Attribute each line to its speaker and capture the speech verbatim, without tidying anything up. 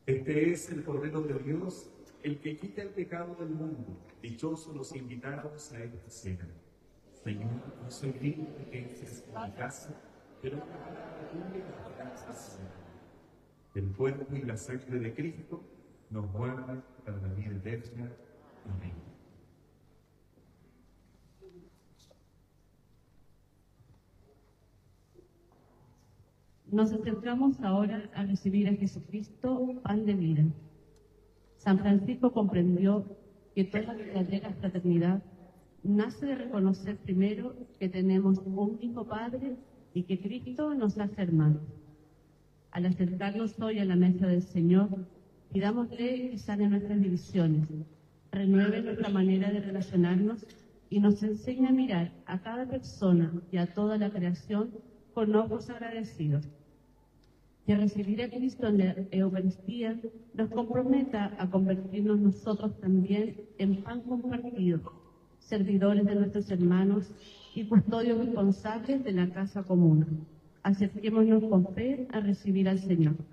Speaker 1: Este es el Cordero de Dios, el que quita el pecado del mundo. Dichosos los invitados a esta cena. Señor, no soy digno de que entres en mi casa, pero una palabra tuya bastará a sanar. El cuerpo y la sangre de Cristo nos guardan para la vida eterna. Amén.
Speaker 2: Nos acercamos ahora a recibir a Jesucristo, pan de vida. San Francisco comprendió que toda verdadera fraternidad nace de reconocer primero que tenemos un único Padre y que Cristo nos hace hermanos. Al acercarnos hoy a la mesa del Señor, pidámosle que sane nuestras divisiones, renueve nuestra manera de relacionarnos y nos enseñe a mirar a cada persona y a toda la creación con ojos agradecidos. Que recibir a Cristo en la Eucaristía nos comprometa a convertirnos nosotros también en pan compartido, servidores de nuestros hermanos y custodios responsables de la casa común. Acerquémonos con fe a recibir al Señor.